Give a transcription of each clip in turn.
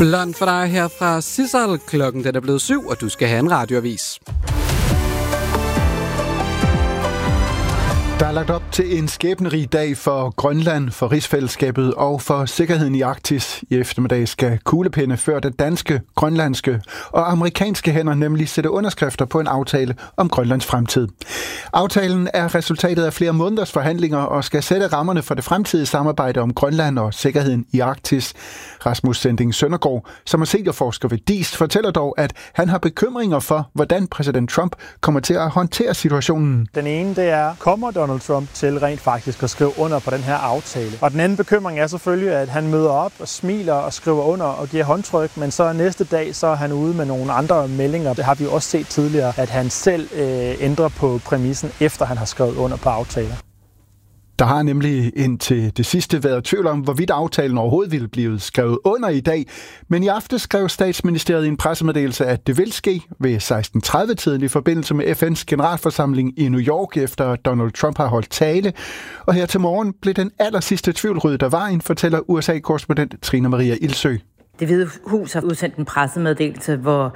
Blond for dig her fra Sissel. Klokken den er blevet 7, og du skal have en radioavis. Der er lagt op til en skæbnerig dag for Grønland, for rigsfællesskabet og for sikkerheden i Arktis. I eftermiddag skal kuglepinde før det danske, grønlandske og amerikanske hænder nemlig sætte underskrifter på en aftale om Grønlands fremtid. Aftalen er resultatet af flere måneders forhandlinger og skal sætte rammerne for det fremtidige samarbejde om Grønland og sikkerheden i Arktis. Rasmus Sending Søndergaard, som er seniorforsker ved DIIS, fortæller dog, at han har bekymringer for, hvordan præsident Trump kommer til at håndtere situationen. Den ene, det er, kommer Donald Trump til rent faktisk at skrive under på den her aftale? Og den anden bekymring er selvfølgelig, at han møder op og smiler og skriver under og giver håndtryk, men så næste dag, så er han ude med nogle andre meldinger. Det har vi også set tidligere, at han selv ændrer på præmissen, efter han har skrevet under på aftaler. Der har nemlig indtil det sidste været tvivl om, hvorvidt aftalen overhovedet ville blive skrevet under i dag. Men i aften skrev statsministeriet i en pressemeddelelse, at det vil ske ved 16:30-tiden i forbindelse med FN's generalforsamling i New York, efter Donald Trump har holdt tale. Og her til morgen blev den allersidste tvivl ryddet af vejen, fortæller USA-korrespondent Trine Maria Ilsø. Det Hvide Hus har udsendt en pressemeddelelse, hvor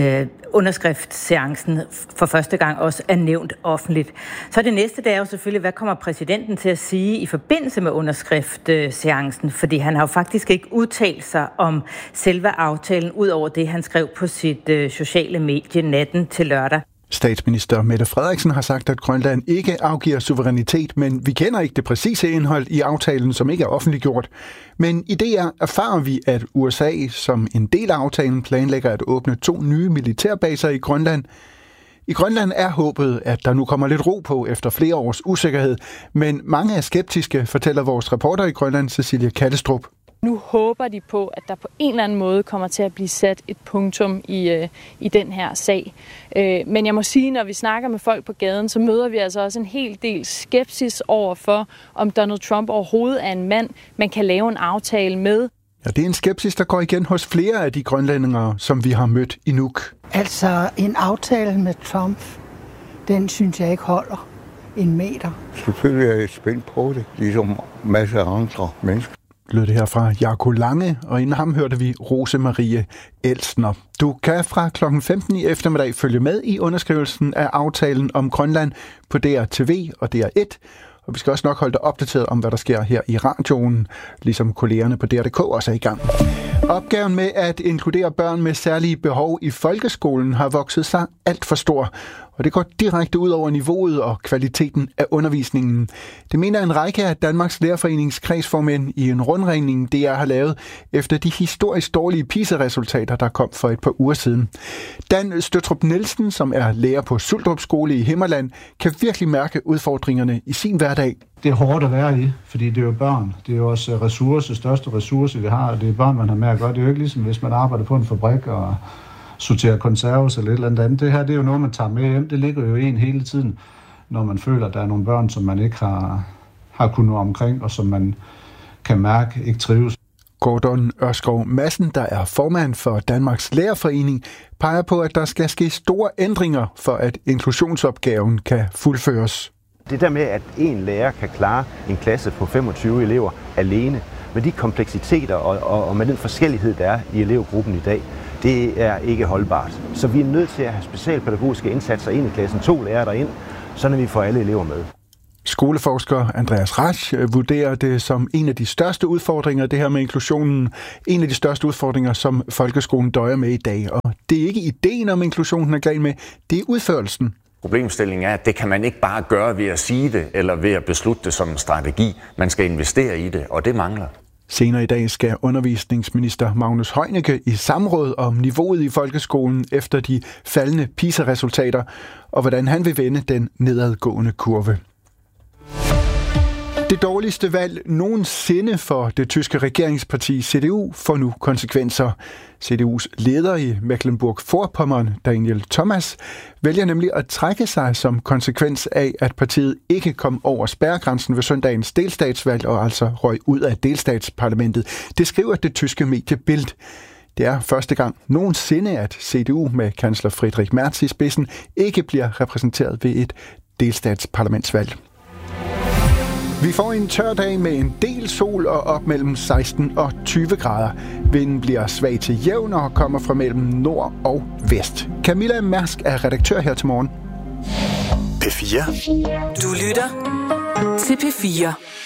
underskriftsseancen for første gang også er nævnt offentligt. Så det næste, det er jo selvfølgelig, hvad kommer præsidenten til at sige i forbindelse med underskriftsseancen? Fordi han har jo faktisk ikke udtalt sig om selve aftalen, ud over det, han skrev på sit sociale medie natten til lørdag. Statsminister Mette Frederiksen har sagt, at Grønland ikke afgiver suverænitet, men vi kender ikke det præcise indhold i aftalen, som ikke er offentliggjort. Men i DR erfarer vi, at USA som en del af aftalen planlægger at åbne 2 nye militærbaser i Grønland. I Grønland er håbet, at der nu kommer lidt ro på efter flere års usikkerhed, men mange er skeptiske, fortæller vores reporter i Grønland, Cecilie Kallestrup. Nu håber de på, at der på en eller anden måde kommer til at blive sat et punktum i den her sag. Men jeg må sige, når vi snakker med folk på gaden, så møder vi altså også en hel del skepsis over for, om Donald Trump overhovedet er en mand, man kan lave en aftale med. Ja, det er en skepsis, der går igen hos flere af de grønlændere, som vi har mødt i Nuuk. Altså, en aftale med Trump, den synes jeg ikke holder en meter. Selvfølgelig er jeg spændt på det, ligesom masser af andre mennesker. Lød det her fra Jaco Lange, og inden ham hørte vi Rose Marie Elsner. Du kan fra kl. 15 i eftermiddag følge med i underskrivelsen af aftalen om Grønland på DRTV og DR1. Og vi skal også nok holde dig opdateret om, hvad der sker her i radioen, ligesom kollegerne på DR.dk også er i gang. Opgaven med at inkludere børn med særlige behov i folkeskolen har vokset sig alt for stor, og det går direkte ud over niveauet og kvaliteten af undervisningen. Det mener en række af Danmarks Lærerforenings kredsformænd i en rundringning, DR har lavet efter de historisk dårlige PISA-resultater, der kom for et par uger siden. Dan Støtrup Nielsen, som er lærer på Suldrup Skole i Himmerland, kan virkelig mærke udfordringerne i sin hverdag. Det er hårdt at være i, fordi det er jo børn. Det er jo også største ressource, vi har, og det er børn, man har med at gøre. Det er jo ikke ligesom, hvis man arbejder på en fabrik og sorterer konserves eller et eller andet. Det her, det er jo noget, man tager med hjem. Det ligger jo i en hele tiden, når man føler, at der er nogle børn, som man ikke har kunnet nå omkring, og som man kan mærke ikke trives. Gordon Ørskov Madsen, der er formand for Danmarks Lærerforening, peger på, at der skal ske store ændringer for, at inklusionsopgaven kan fuldføres. Det der med, at en lærer kan klare en klasse på 25 elever alene, med de kompleksiteter og med den forskellighed, der er i elevgruppen i dag, det er ikke holdbart. Så vi er nødt til at have specialpædagogiske indsatser ind i klassen, 2 lærere derind, så vi får alle elever med. Skoleforsker Andreas Rasch vurderer det som en af de største udfordringer, det her med inklusionen. En af de største udfordringer, som folkeskolen døjer med i dag. Og det er ikke ideen om inklusionen er gal med, det er udførelsen. Problemstillingen er, at det kan man ikke bare gøre ved at sige det, eller ved at beslutte det som en strategi. Man skal investere i det, og det mangler. Senere i dag skal undervisningsminister Magnus Heunicke i samråd om niveauet i folkeskolen efter de faldende PISA-resultater, og hvordan han vil vende den nedadgående kurve. Det dårligste valg nogensinde for det tyske regeringsparti CDU får nu konsekvenser. CDU's leder i Mecklenburg-Vorpommern, Daniel Thomas, vælger nemlig at trække sig som konsekvens af, at partiet ikke kom over spærregrænsen ved søndagens delstatsvalg og altså røg ud af delstatsparlamentet. Det skriver det tyske medie Bild. Det er første gang nogensinde, at CDU med kansler Friedrich Merz i spidsen ikke bliver repræsenteret ved et delstatsparlamentsvalg. Vi får en tør dag med en del sol og op mellem 16 og 20 grader. Vinden bliver svag til jævn og kommer fra mellem nord og vest. Camilla Mærsk er redaktør her til morgen. P4. Du lytter til P4.